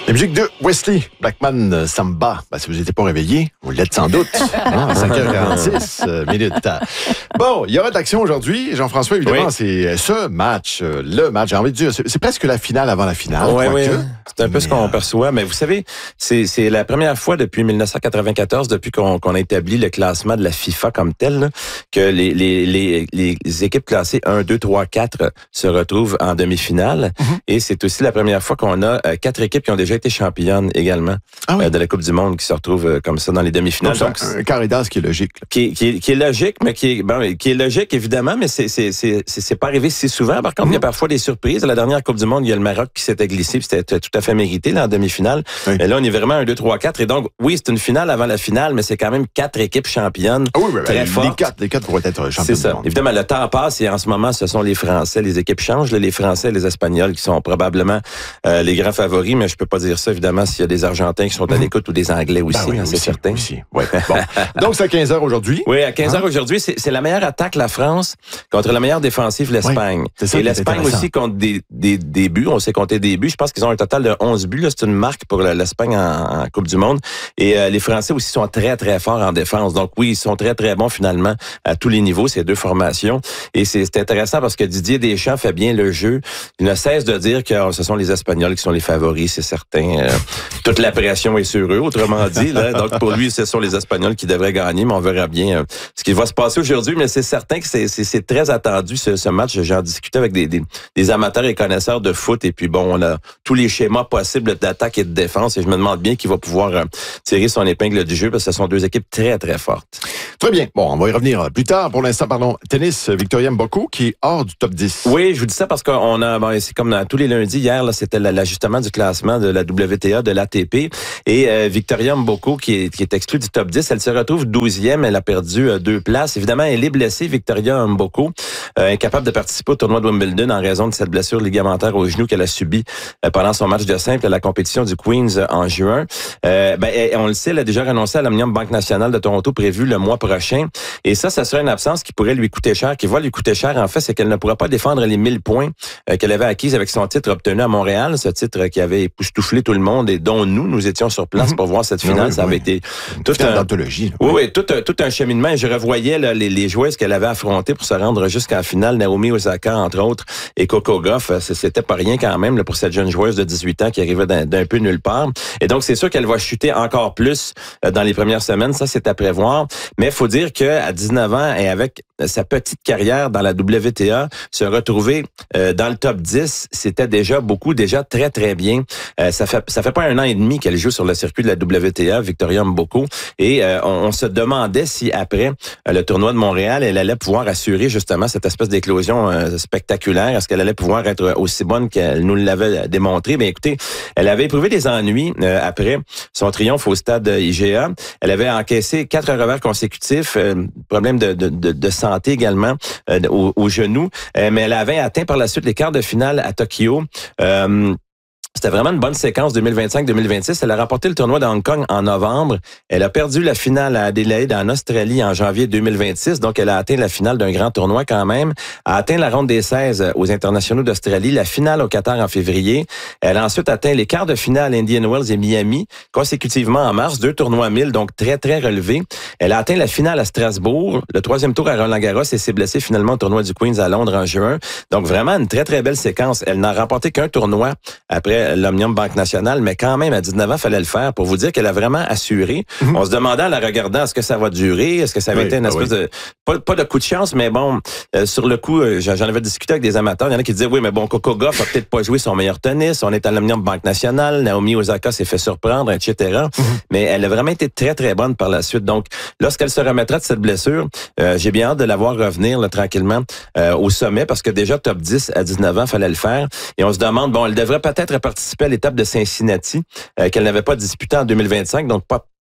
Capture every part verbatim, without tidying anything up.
La musique de Wesley Blackman, euh, Samba. Ben, si vous n'étiez pas réveillé, vous l'êtes sans doute. Hein, à cinq heures quarante-six euh, minutes. Bon, il y aura de l'action aujourd'hui. Jean-François, évidemment, oui. c'est ce match, euh, le match. J'ai envie de dire, c'est, c'est presque la finale avant la finale. Oui, oui. Que. C'est un peu mais ce qu'on euh... perçoit. Mais vous savez, c'est, c'est la première fois depuis dix-neuf cent quatre-vingt-quatorze, depuis qu'on, qu'on a établi le classement de la FIFA comme tel, là, que les, les, les, les équipes classées un, deux, trois, quatre se retrouvent en demi-finale. Mm-hmm. Et c'est aussi la première fois qu'on a euh, quatre équipes qui ont déjà été championnes également ah oui. euh, de la Coupe du Monde qui se retrouvent euh, comme ça dans les demi-finales. Donc, Donc un, un carré d'as qui est logique. Qui, qui, qui est logique, mais qui est, bon, qui est logique évidemment, mais c'est, c'est, c'est, c'est, c'est pas arrivé si souvent. Par contre, mm-hmm. il y a parfois des surprises. À la dernière Coupe du Monde, il y a le Maroc qui s'était glissé, puis c'était tout à fait mérité là, en demi-finale. Oui. Et là, on est vraiment un, deux, trois, quatre. Et donc, oui, c'est une finale avant la finale, mais c'est quand même quatre équipes championnes. Ah oui, oui, très les fortes. quatre, les quatre pourraient être championnes. C'est ça. Évidemment, le temps passe et en ce moment, ce sont les Français. Les équipes changent. Là, les Français et les Espagnols qui sont probablement euh, les grands favoris, mais je peux pas dire ça, évidemment, s'il y a des Argentins qui sont à l'écoute ou des Anglais aussi, ben oui, hein, c'est aussi, certain. Aussi. Ouais. Bon. Donc, c'est à quinze heures aujourd'hui. Oui, à quinze heures hein? aujourd'hui. C'est, c'est la meilleure attaque, la France, contre la meilleure défensive, l'Espagne. Oui, c'est ça, et l'Espagne aussi contre des, des, des buts. On sait compter des buts. Je pense qu'ils ont un total de onze buts. Là. C'est une marque pour l'Espagne en, en Coupe du Monde. Et euh, les Français aussi sont très, très forts en défense. Donc oui, ils sont très, très bons finalement à tous les niveaux, ces deux formations. Et c'est, c'est intéressant parce que Didier Deschamps fait bien le jeu. Il ne cesse de dire que oh, ce sont les Espagnols qui sont les favoris, c'est certain. Euh, toute la pression est sur eux, autrement dit. Là. Donc pour lui, ce sont les Espagnols qui devraient gagner, mais on verra bien euh, ce qui va se passer aujourd'hui. Mais c'est certain que c'est, c'est, c'est très attendu ce, ce match. J'en discutais avec des, des, des amateurs et connaisseurs de foot. Et puis bon, on a tous les schémas possibles d'attaque et de défense. Et je me demande bien qui va pouvoir euh, tirer son épingle du jeu parce que ce sont deux équipes très, très fortes. Très bien. Bon, on va y revenir plus tard. Pour l'instant, pardon, tennis, Victoria Mboko qui est hors du top dix. Oui, je vous dis ça parce qu'on a, bon, c'est comme dans tous les lundis, hier, là, c'était l'ajustement du classement de la W T A, de l'A T P. Et euh, Victoria Mboko, qui est, qui est exclue du top dix, elle se retrouve douzième. Elle a perdu euh, deux places. Évidemment, elle est blessée, Victoria Mboko, euh, incapable de participer au tournoi de Wimbledon en raison de cette blessure ligamentaire au genou qu'elle a subie euh, pendant son match de simple à la compétition du Queens euh, en juin. Euh, ben, elle, on le sait, elle a déjà renoncé à l'Omnium Banque Nationale de Toronto prévu le mois prochain. Et ça, ça serait une absence qui pourrait lui coûter cher, qui va lui coûter cher, en fait, c'est qu'elle ne pourra pas défendre les mille points euh, qu'elle avait acquis avec son titre obtenu à Montréal, ce titre qui avait époustouflé tout le monde et dont nous, nous étions sur place mm-hmm. pour voir cette finale. Oui, ça avait oui. été tout un... d'anthologie. Oui, oui, tout, un, tout un cheminement. Et je revoyais là, les, les joueuses qu'elle avait affrontées pour se rendre jusqu'à la finale. Naomi Osaka, entre autres, et Coco Gauff. C'était pas rien quand même là, pour cette jeune joueuse de dix-huit ans qui arrivait d'un, d'un peu nulle part. Et donc, c'est sûr qu'elle va chuter encore plus euh, dans les premières semaines. Ça, c'est à prévoir. Mais il faut dire qu'à dix-neuf ans et avec sa petite carrière dans la W T A, se retrouver euh, dans le top dix, c'était déjà beaucoup, déjà très, très bien. Euh, ça fait ça fait pas un an et demi qu'elle joue sur le circuit de la W T A, Victoria Mboko, et euh, on, on se demandait si après euh, le tournoi de Montréal, elle allait pouvoir assurer justement cette espèce d'éclosion euh, spectaculaire. Est-ce qu'elle allait pouvoir être aussi bonne qu'elle nous l'avait démontré? Bien, écoutez, elle avait éprouvé des ennuis euh, après son triomphe au stade I G A. Elle avait encaissé quatre revers consécutifs, euh, problème de, de, de, de santé également euh, au, au genou, euh, mais elle avait atteint par la suite les quarts de finale à Tokyo. Euh, C'était vraiment une bonne séquence deux mille vingt-cinq deux mille vingt-six. Elle a remporté le tournoi de Hong Kong en novembre. Elle a perdu la finale à Adélaïde en Australie en janvier deux mille vingt-six. Donc, elle a atteint la finale d'un grand tournoi quand même. Elle a atteint la ronde des seize aux internationaux d'Australie, la finale au Qatar en février. Elle a ensuite atteint les quarts de finale à Indian Wells et Miami consécutivement en mars. Deux tournois mille, donc très, très relevés. Elle a atteint la finale à Strasbourg, le troisième tour à Roland-Garros et s'est blessée finalement au tournoi du Queens à Londres en juin. Donc, vraiment une très, très belle séquence. Elle n'a remporté qu'un tournoi après l'Omnium Banque Nationale, mais quand même, à dix-neuf ans, il fallait le faire pour vous dire qu'elle a vraiment assuré. Mm-hmm. On se demandait en la regardant, est-ce que ça va durer? Est-ce que ça avait oui, été une espèce oui. de... Pas, pas de coup de chance, mais bon, euh, sur le coup, euh, j'en avais discuté avec des amateurs. Il y en a qui disaient, oui, mais bon, Coco Gauff a peut-être pas joué son meilleur tennis. On est à l'Omnium Banque Nationale. Naomi Osaka s'est fait surprendre, et cetera. Mm-hmm. Mais elle a vraiment été très, très bonne par la suite. Donc, lorsqu'elle se remettra de cette blessure, euh, j'ai bien hâte de la voir revenir là, tranquillement euh, au sommet parce que déjà, top dix à dix-neuf ans, il fallait le faire. Et on se demande, bon, elle devrait peut-être participer à l'étape de Cincinnati, euh, qu'elle n'avait pas disputée en deux mille vingt-cinq, donc pas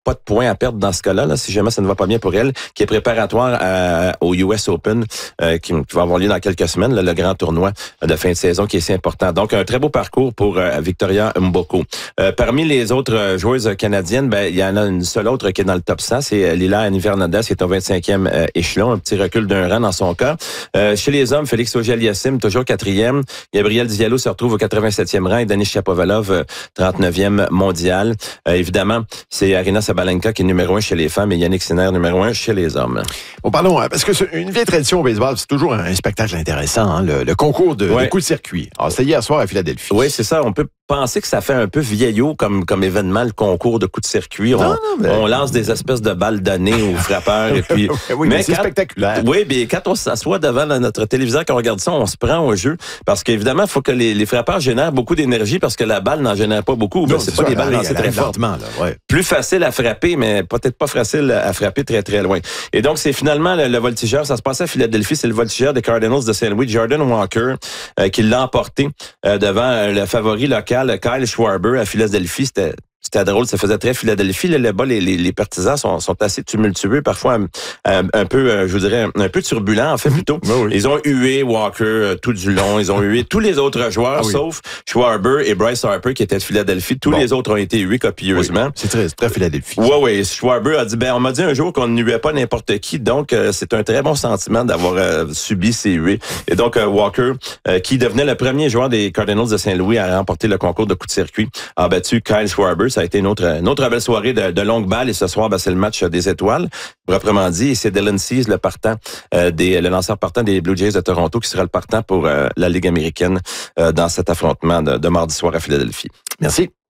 pas de points à perdre dans ce cas-là, là, si jamais ça ne va pas bien pour elle, qui est préparatoire à, au U S Open, euh, qui, qui va avoir lieu dans quelques semaines, là, le grand tournoi de fin de saison qui est si important. Donc, un très beau parcours pour euh, Victoria Mboko. Euh, parmi les autres euh, joueuses canadiennes, ben il y en a une seule autre qui est dans le top cent, c'est Lila Annie-Fernandez, qui est au vingt-cinquième euh, échelon, un petit recul d'un rang dans son cas. Euh, chez les hommes, Félix Auger-Aliassime, toujours quatrième. Gabriel Diallo se retrouve au quatre-vingt-septième rang et Denis Shapovalov, euh, trente-neuvième mondial. Euh, évidemment, c'est Arina Sabalenka qui est numéro un chez les femmes et Yannick Sinner numéro un chez les hommes. Bon, parlons, parce que c'est une vieille tradition au baseball, c'est toujours un spectacle intéressant, hein, le, le concours de, ouais. de coups de circuit. Alors, c'était hier soir à Philadelphie. Oui, c'est ça. On peut penser que ça fait un peu vieillot comme, comme événement, le concours de coups de circuit. On, non, non, mais... on lance des espèces de balles données aux frappeurs. Et puis, oui, mais, mais c'est quand... spectaculaire. Oui, mais quand on s'assoit devant notre téléviseur, qu'on regarde ça, on se prend au jeu. Parce qu'évidemment, il faut que les, les frappeurs génèrent beaucoup d'énergie parce que la balle n'en génère pas beaucoup. Non, c'est pas des balles lancées très fortes. Ouais. Plus facile à frapper, mais peut-être pas facile à frapper très, très loin. Et donc, c'est finalement le, le voltigeur. Ça se passait à Philadelphie. C'est le voltigeur des Cardinals de Saint Louis, Jordan Walker, euh, qui l'a emporté euh, devant euh, le favori local, Kyle Schwarber, à Philadelphie. C'était C'était drôle, ça faisait très Philadelphie. Là, là-bas, les, les, les partisans sont, sont assez tumultueux, parfois un, un peu, je vous dirais, un peu turbulents, en fait, plutôt. Ben oui. Ils ont hué Walker euh, tout du long. Ils ont hué tous les autres joueurs, ah oui. sauf Schwarber et Bryce Harper, qui étaient de Philadelphie. Tous bon. les autres ont été hués copieusement. Oui, c'est très, très Philadelphie. Oui, oui. Schwarber a dit, ben, on m'a dit un jour qu'on ne huait pas n'importe qui, donc euh, c'est un très bon sentiment d'avoir euh, subi ces huées. Et donc, euh, Walker, euh, qui devenait le premier joueur des Cardinals de Saint-Louis à remporter le concours de coups de circuit, a battu Kyle Schwarber. Ça a été une autre, une autre belle soirée de, de longue balle et ce soir, ben, c'est le match des étoiles, proprement dit. Et c'est Dylan Cease, le partant, euh, des, le lanceur partant des Blue Jays de Toronto, qui sera le partant pour euh, la Ligue américaine euh, dans cet affrontement de, de mardi soir à Philadelphie. Merci.